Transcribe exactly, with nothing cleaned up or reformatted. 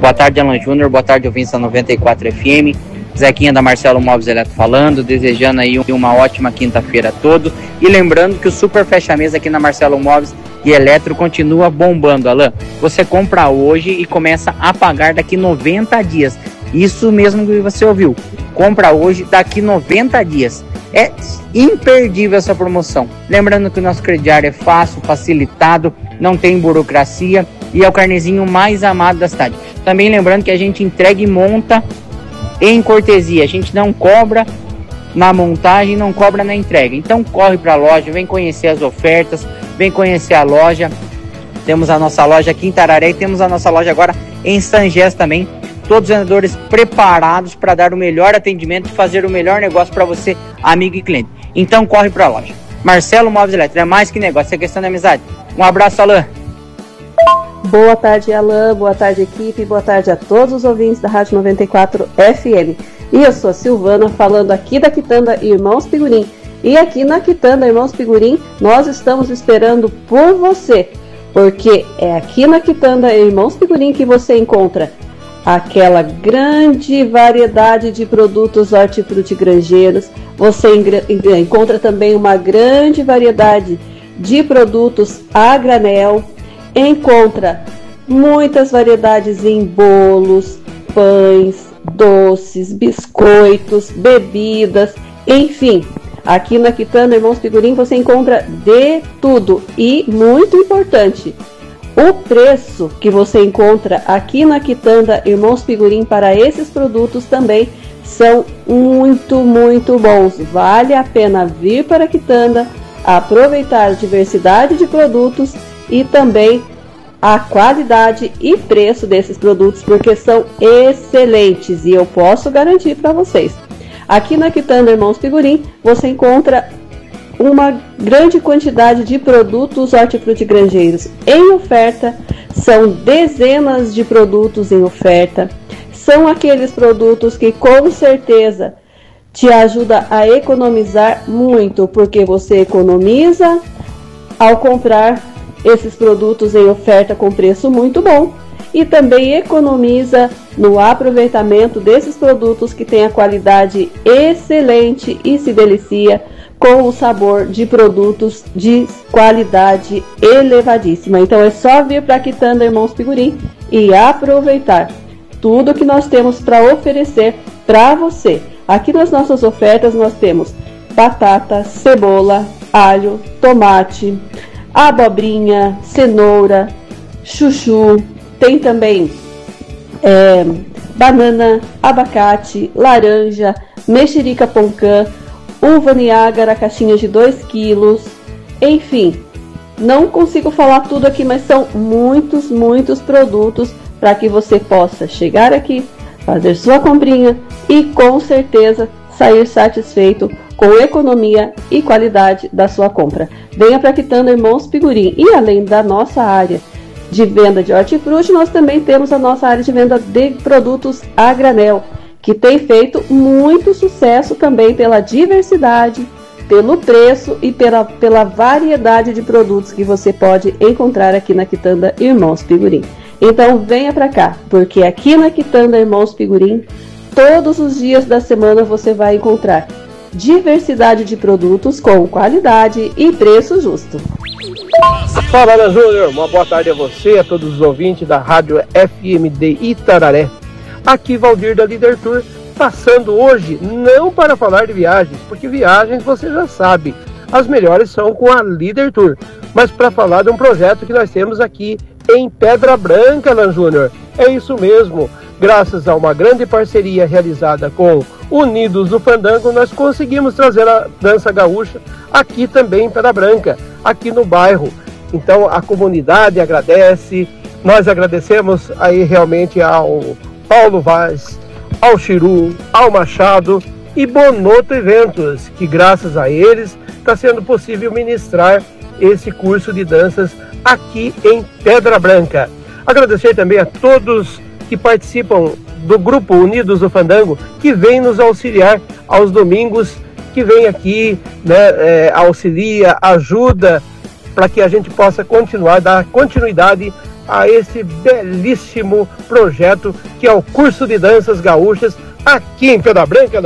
Boa tarde, Alan Júnior. Boa tarde, ouvintes da noventa e quatro F M. Zequinha da Marcelo Móveis Eletro falando, desejando aí uma ótima quinta-feira a todos. E lembrando que o Super Fecha Mesa aqui na Marcelo Móveis e Eletro continua bombando, Alan. Você compra hoje e começa a pagar daqui noventa dias. Isso mesmo que você ouviu. Compra hoje, daqui noventa dias. É imperdível essa promoção. Lembrando que o nosso crediário é fácil, facilitado, não tem burocracia e é o carnezinho mais amado da cidade. Também lembrando que a gente entrega e monta em cortesia. A gente não cobra na montagem, não cobra na entrega. Então corre para a loja, vem conhecer as ofertas, vem conhecer a loja. Temos a nossa loja aqui em Tararé e temos a nossa loja agora em Sangés também. Todos os vendedores preparados para dar o melhor atendimento e fazer o melhor negócio para você, amigo e cliente. Então corre para a loja. Marcelo Móveis Eletro, é mais que negócio, é questão de amizade. Um abraço, Alan. Boa tarde, Alan. Boa tarde, equipe. Boa tarde a todos os ouvintes da Rádio noventa e quatro F M. E eu sou a Silvana, falando aqui da Quitanda Irmãos Pigurim. E aqui na Quitanda Irmãos Pigurim, nós estamos esperando por você. Porque é aqui na Quitanda Irmãos Pigurim que você encontra aquela grande variedade de produtos hortifrutigranjeiros. Você encontra também uma grande variedade de produtos a granel. Encontra muitas variedades em bolos, pães, doces, biscoitos, bebidas, enfim. Aqui na Quitanda Irmãos Pigurim você encontra de tudo e, muito importante, o preço que você encontra aqui na Quitanda Irmãos Pigurim para esses produtos também são muito, muito bons. Vale a pena vir para a Quitanda, aproveitar a diversidade de produtos e também a qualidade e preço desses produtos, porque são excelentes e eu posso garantir para vocês. Aqui na Quitanda Irmãos Pigurim você encontra uma grande quantidade de produtos hortifrutigranjeiros em oferta. São dezenas de produtos em oferta. São aqueles produtos que com certeza te ajudam a economizar muito, porque você economiza ao comprar esses produtos em oferta com preço muito bom e também economiza no aproveitamento desses produtos que tem a qualidade excelente e se delicia com o sabor de produtos de qualidade elevadíssima. Então é só vir para a Quitanda Irmãos Pigurim e aproveitar tudo que nós temos para oferecer para você. Aqui nas nossas ofertas nós temos batata, cebola, alho, tomate, abobrinha, cenoura, chuchu, tem também é, banana, abacate, laranja, mexerica poncã, uva Niágara, caixinhas de dois quilos, enfim, não consigo falar tudo aqui, mas são muitos, muitos produtos para que você possa chegar aqui, fazer sua comprinha e com certeza sair satisfeito com economia e qualidade da sua compra. Venha para Quitanda Irmãos Pigurim. E além da nossa área de venda de hortifruti, nós também temos a nossa área de venda de produtos a granel, que tem feito muito sucesso também pela diversidade, pelo preço e pela, pela variedade de produtos que você pode encontrar aqui na Quitanda Irmãos Pigurim. Então venha para cá, porque aqui na Quitanda Irmãos Pigurim, todos os dias da semana você vai encontrar diversidade de produtos com qualidade e preço justo. Fala, Ana Júnior, uma boa tarde a você, a todos os ouvintes da Rádio F M de Itararé. Aqui Valdir da Líder Tour, passando hoje não para falar de viagens, porque viagens você já sabe, as melhores são com a Líder Tour, mas para falar de um projeto que nós temos aqui em Pedra Branca, Alan Júnior. É isso mesmo, graças a uma grande parceria realizada com Unidos do Fandango, nós conseguimos trazer a dança gaúcha aqui também em Pedra Branca, aqui no bairro. Então a comunidade agradece, nós agradecemos aí realmente ao Paulo Vaz, ao Chiru, ao Machado e Bonoto Eventos, que graças a eles está sendo possível ministrar esse curso de danças aqui em Pedra Branca. Agradecer também a todos que participam do Grupo Unidos do Fandango, que vem nos auxiliar aos domingos, que vem aqui, né, é, auxilia, ajuda, para que a gente possa continuar, dar continuidade a esse belíssimo projeto que é o Curso de Danças Gaúchas aqui em Pedra Branca.